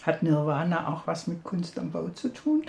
Hat Nirvana auch was mit Kunst am Bau zu tun?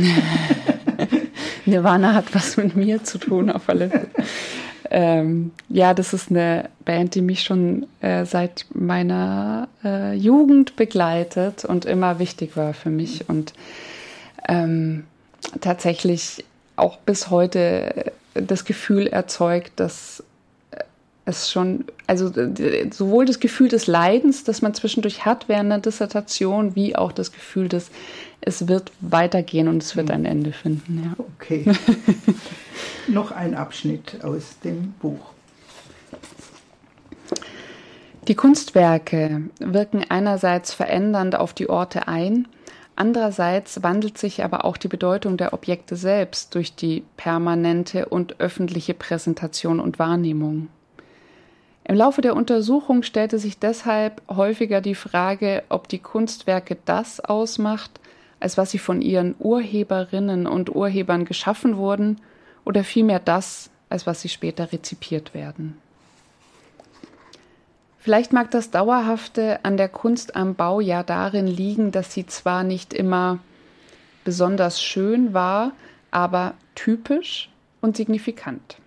Nirvana hat was mit mir zu tun, auf alle Fälle. Ja, das ist eine Band, die mich schon seit meiner Jugend begleitet und immer wichtig war für mich und tatsächlich auch bis heute das Gefühl erzeugt, dass es schon, also sowohl das Gefühl des Leidens, das man zwischendurch hat während der Dissertation, wie auch das Gefühl, dass es wird weitergehen und es wird ein Ende finden. Ja. Okay. Noch ein Abschnitt aus dem Buch. Die Kunstwerke wirken einerseits verändernd auf die Orte ein, andererseits wandelt sich aber auch die Bedeutung der Objekte selbst durch die permanente und öffentliche Präsentation und Wahrnehmung. Im Laufe der Untersuchung stellte sich deshalb häufiger die Frage, ob die Kunstwerke das ausmacht, als was sie von ihren Urheberinnen und Urhebern geschaffen wurden, oder vielmehr das, als was sie später rezipiert werden. Vielleicht mag das Dauerhafte an der Kunst am Bau ja darin liegen, dass sie zwar nicht immer besonders schön war, aber typisch und signifikant.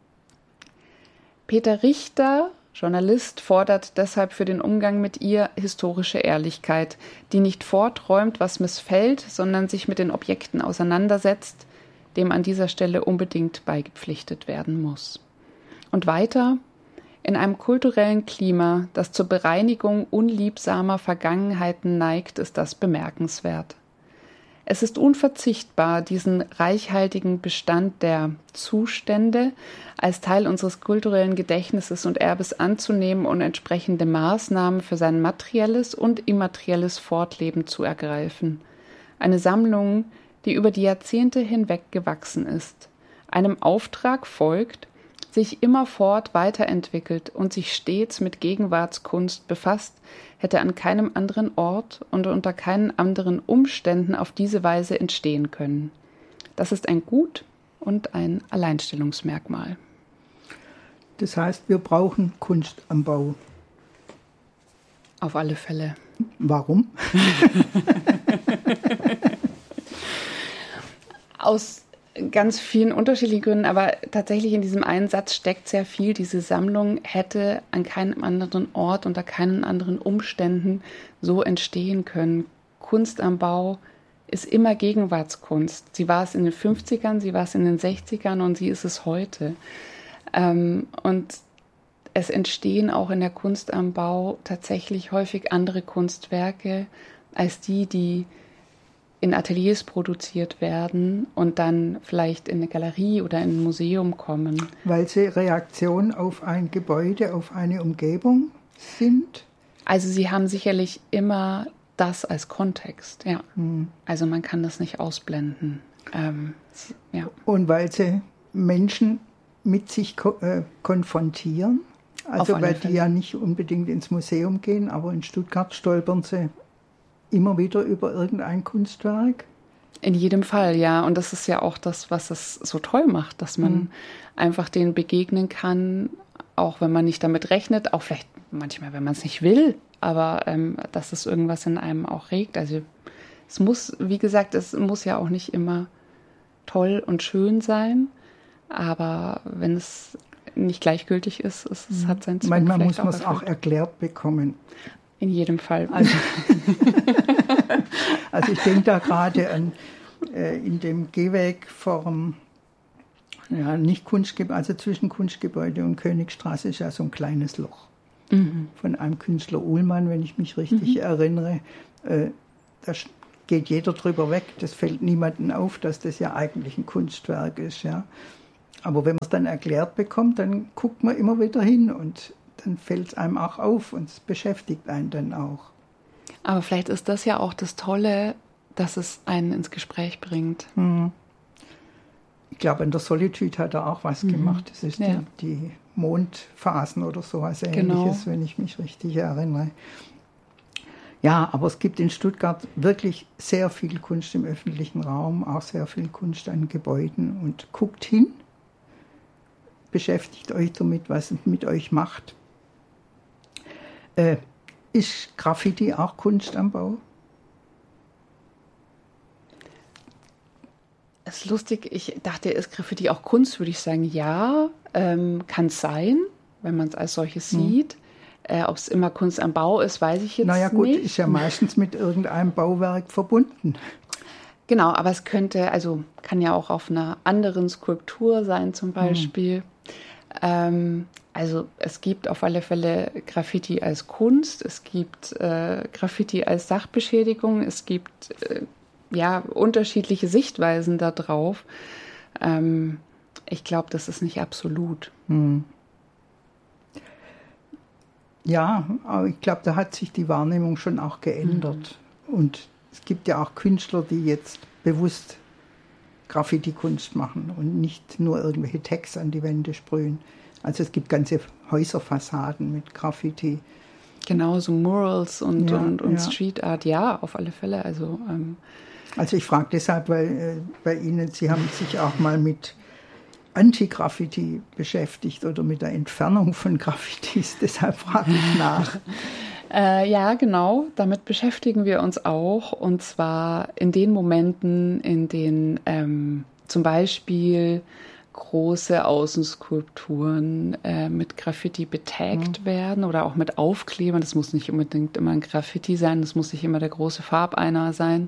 Peter Richter, Journalist, fordert deshalb für den Umgang mit ihr historische Ehrlichkeit, die nicht vorträumt, was missfällt, sondern sich mit den Objekten auseinandersetzt, dem an dieser Stelle unbedingt beigepflichtet werden muss. Und weiter: In einem kulturellen Klima, das zur Bereinigung unliebsamer Vergangenheiten neigt, ist das bemerkenswert. Es ist unverzichtbar, diesen reichhaltigen Bestand der Zustände als Teil unseres kulturellen Gedächtnisses und Erbes anzunehmen und entsprechende Maßnahmen für sein materielles und immaterielles Fortleben zu ergreifen. Eine Sammlung, die über die Jahrzehnte hinweg gewachsen ist, einem Auftrag folgt, sich immerfort weiterentwickelt und sich stets mit Gegenwartskunst befasst, hätte an keinem anderen Ort und unter keinen anderen Umständen auf diese Weise entstehen können. Das ist ein Gut und ein Alleinstellungsmerkmal. Das heißt, wir brauchen Kunst am Bau. Auf alle Fälle. Warum? Aus ganz vielen unterschiedlichen Gründen, aber tatsächlich in diesem einen Satz steckt sehr viel. Diese Sammlung hätte an keinem anderen Ort, unter keinen anderen Umständen so entstehen können. Kunst am Bau ist immer Gegenwartskunst. Sie war es in den 50ern, sie war es in den 60ern und sie ist es heute. Und es entstehen auch in der Kunst am Bau tatsächlich häufig andere Kunstwerke als die in Ateliers produziert werden und dann vielleicht in eine Galerie oder in ein Museum kommen. Weil sie Reaktion auf ein Gebäude, auf eine Umgebung sind? Also sie haben sicherlich immer das als Kontext, ja. Also man kann das nicht ausblenden. Ja. Und weil sie Menschen mit sich konfrontieren? Also weil die ja nicht unbedingt ins Museum gehen, aber in Stuttgart stolpern sie immer wieder über irgendein Kunstwerk? In jedem Fall, ja. Und das ist ja auch das, was es so toll macht, dass man einfach denen begegnen kann, auch wenn man nicht damit rechnet, auch vielleicht manchmal, wenn man es nicht will, aber dass es irgendwas in einem auch regt. Also es muss, wie gesagt, es muss ja auch nicht immer toll und schön sein, aber wenn es nicht gleichgültig ist, es hat seinen Zweck. Manchmal muss man es auch erklärt bekommen. In jedem Fall. Also ich denke da gerade an in dem Gehweg vom, ja, nicht Kunstgebäude, also zwischen Kunstgebäude und Königstraße ist ja so ein kleines Loch. Von einem Künstler Uhlmann, wenn ich mich richtig erinnere. Da geht jeder drüber weg, das fällt niemandem auf, dass das ja eigentlich ein Kunstwerk ist. Ja. Aber wenn man es dann erklärt bekommt, dann guckt man immer wieder hin und dann fällt es einem auch auf und es beschäftigt einen dann auch. Aber vielleicht ist das ja auch das Tolle, dass es einen ins Gespräch bringt. Ich glaube, an der Solitude hat er auch was gemacht. Das ist die Mondphasen oder sowas Ähnliches, wenn ich mich richtig erinnere. Ja, aber es gibt in Stuttgart wirklich sehr viel Kunst im öffentlichen Raum, auch sehr viel Kunst an Gebäuden. Und guckt hin, beschäftigt euch damit, was es mit euch macht. Ist Graffiti auch Kunst am Bau? Das ist lustig. Ich dachte, ist Graffiti auch Kunst? Würde ich sagen, ja, kann es sein, wenn man es als solches sieht. Ob es immer Kunst am Bau ist, weiß ich jetzt nicht. Naja gut, ist ja meistens mit irgendeinem Bauwerk verbunden. Genau, aber es kann ja auch auf einer anderen Skulptur sein zum Beispiel. Also es gibt auf alle Fälle Graffiti als Kunst, es gibt Graffiti als Sachbeschädigung, es gibt unterschiedliche Sichtweisen da drauf. Ich glaube, das ist nicht absolut. Ja, aber ich glaube, da hat sich die Wahrnehmung schon auch geändert. Und es gibt ja auch Künstler, die jetzt bewusst Graffiti-Kunst machen und nicht nur irgendwelche Tags an die Wände sprühen. Also es gibt ganze Häuserfassaden mit Graffiti. Genau, so Murals und Street Art, ja, auf alle Fälle. Also ich frage deshalb, weil bei Ihnen, Sie haben sich auch mal mit Anti-Graffiti beschäftigt oder mit der Entfernung von Graffitis. Deshalb frage ich nach. Ja, genau, damit beschäftigen wir uns auch. Und zwar in den Momenten, in denen zum Beispiel große Außenskulpturen mit Graffiti betaggt werden oder auch mit Aufklebern. Das muss nicht unbedingt immer ein Graffiti sein, das muss nicht immer der große Farbeiner sein.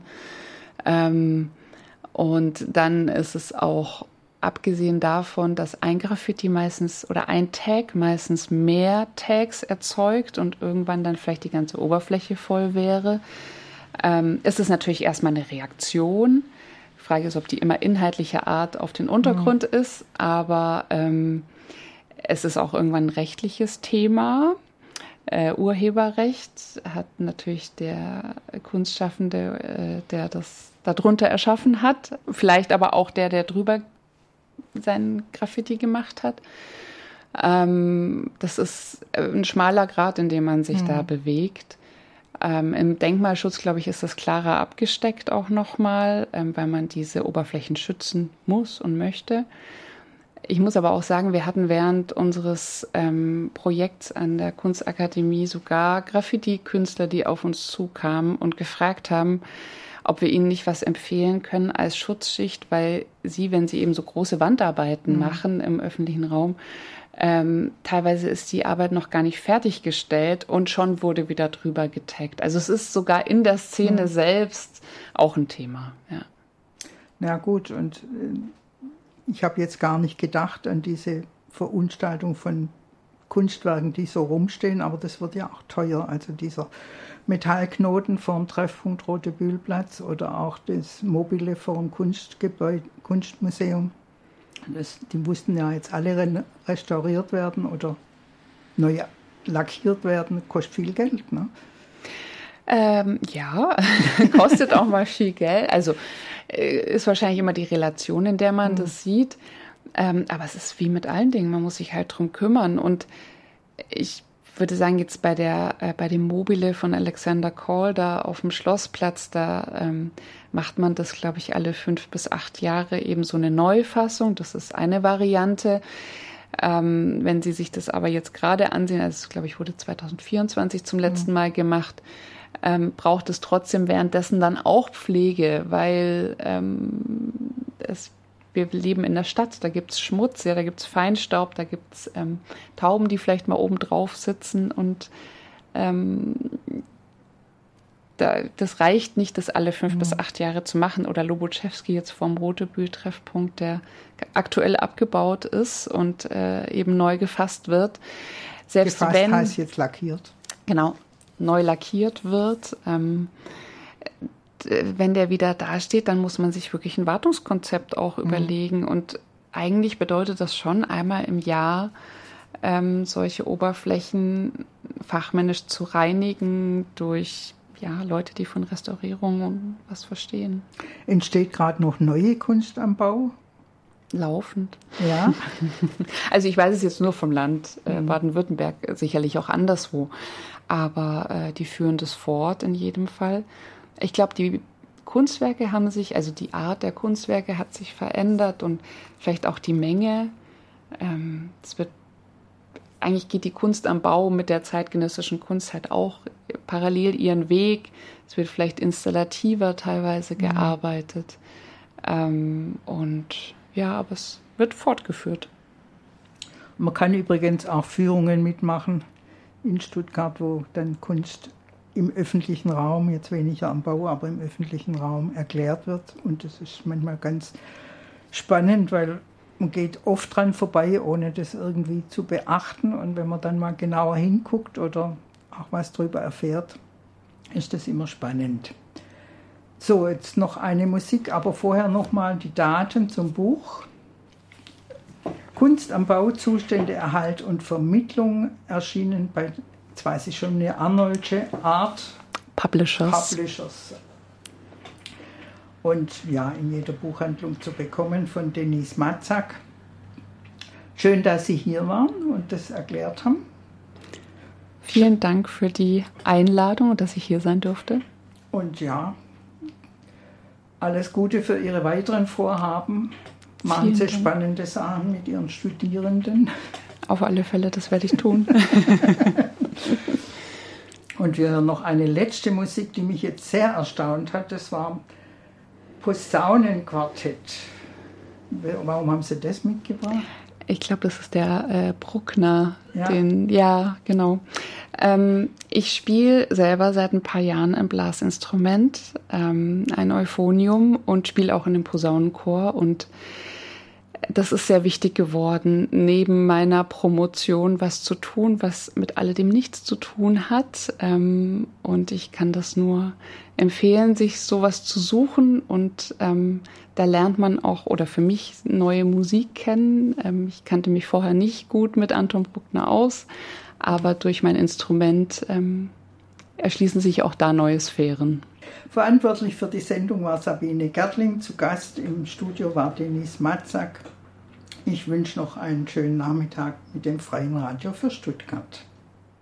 Und dann ist es auch, abgesehen davon, dass ein Graffiti meistens oder ein Tag meistens mehr Tags erzeugt und irgendwann dann vielleicht die ganze Oberfläche voll wäre, ist es natürlich erstmal eine Reaktion. Die Frage ist, ob die immer inhaltlicher Art auf den Untergrund ist, aber es ist auch irgendwann ein rechtliches Thema. Urheberrecht hat natürlich der Kunstschaffende, der das darunter erschaffen hat, vielleicht aber auch der drüber sein Graffiti gemacht hat. Das ist ein schmaler Grat, in dem man sich da bewegt. Im Denkmalschutz, glaube ich, ist das klarer abgesteckt auch nochmal, weil man diese Oberflächen schützen muss und möchte. Ich muss aber auch sagen, wir hatten während unseres Projekts an der Kunstakademie sogar Graffiti-Künstler, die auf uns zukamen und gefragt haben, ob wir ihnen nicht was empfehlen können als Schutzschicht, weil sie, wenn sie eben so große Wandarbeiten machen im öffentlichen Raum, teilweise ist die Arbeit noch gar nicht fertiggestellt und schon wurde wieder drüber getaggt. Also es ist sogar in der Szene selbst auch ein Thema. Ja, na gut, und ich habe jetzt gar nicht gedacht an diese Verunstaltung von Kunstwerken, die so rumstehen, aber das wird ja auch teuer. Also dieser Metallknoten vorm Treffpunkt Rote-Bühl-Platz oder auch das Mobile vorm Kunstmuseum. Die mussten ja jetzt alle restauriert werden oder neu lackiert werden. Kostet viel Geld, ne? Ja, kostet auch mal viel Geld. Also ist wahrscheinlich immer die Relation, in der man das sieht. Aber es ist wie mit allen Dingen, man muss sich halt drum kümmern. Und ich würde sagen, jetzt bei dem Mobile von Alexander Call da auf dem Schlossplatz, da macht man das, glaube ich, alle 5 bis 8 Jahre eben so eine Neufassung. Das ist eine Variante. Wenn Sie sich das aber jetzt gerade ansehen, also es, glaube ich, wurde 2024 zum letzten Mal gemacht, braucht es trotzdem währenddessen dann auch Pflege, weil wir leben in der Stadt, da gibt es Schmutz, ja, da gibt es Feinstaub, da gibt es Tauben, die vielleicht mal oben drauf sitzen und das reicht nicht, das alle 5 bis 8 Jahre zu machen. Oder Lobotschewski jetzt vom Rote-Bühl-Treffpunkt, der aktuell abgebaut ist und eben neu gefasst wird. Selbst gefasst wenn, heißt jetzt lackiert. Genau, neu lackiert wird. Wenn der wieder dasteht, dann muss man sich wirklich ein Wartungskonzept auch überlegen. Und eigentlich bedeutet das schon, einmal im Jahr solche Oberflächen fachmännisch zu reinigen durch Leute, die von Restaurierung was verstehen. Entsteht gerade noch neue Kunst am Bau? Laufend. Ja. Also ich weiß es jetzt nur vom Land Baden-Württemberg, sicherlich auch anderswo. Aber die führen das fort in jedem Fall. Ich glaube, die Kunstwerke haben sich, also die Art der Kunstwerke hat sich verändert und vielleicht auch die Menge. Eigentlich geht die Kunst am Bau mit der zeitgenössischen Kunst halt auch parallel ihren Weg. Es wird vielleicht installativer teilweise gearbeitet. Und ja, aber es wird fortgeführt. Man kann übrigens auch Führungen mitmachen in Stuttgart, wo dann Kunst im öffentlichen Raum, jetzt weniger am Bau, aber im öffentlichen Raum erklärt wird. Und das ist manchmal ganz spannend, weil man geht oft dran vorbei, ohne das irgendwie zu beachten. Und wenn man dann mal genauer hinguckt oder auch was darüber erfährt, ist das immer spannend. So, jetzt noch eine Musik, aber vorher nochmal die Daten zum Buch. Kunst am Bau, Zustände, Erhalt und Vermittlung, erschienen bei, jetzt weiß ich schon, eine Arnoldsche Art Publishers. Und ja, in jeder Buchhandlung zu bekommen von Denise Matzak. Schön, dass Sie hier waren und das erklärt haben. Vielen Dank für die Einladung und dass ich hier sein durfte. Und ja, alles Gute für Ihre weiteren Vorhaben. Machen Sie spannende Sachen mit Ihren Studierenden. Auf alle Fälle, das werde ich tun. Und wir hören noch eine letzte Musik, die mich jetzt sehr erstaunt hat. Das war Posaunenquartett. Warum haben Sie das mitgebracht? Ich glaube, das ist der Bruckner. Ja, Genau. Ich spiele selber seit ein paar Jahren ein Blasinstrument, ein Euphonium, und spiele auch in dem Posaunenchor. Und das ist sehr wichtig geworden, neben meiner Promotion was zu tun, was mit alledem nichts zu tun hat. Und ich kann das nur empfehlen, sich sowas zu suchen. Und da lernt man auch, oder für mich, neue Musik kennen. Ich kannte mich vorher nicht gut mit Anton Bruckner aus, aber durch mein Instrument erschließen sich auch da neue Sphären. Verantwortlich für die Sendung war Sabine Gertling, zu Gast im Studio war Denise Matzak. Ich wünsche noch einen schönen Nachmittag mit dem Freien Radio für Stuttgart.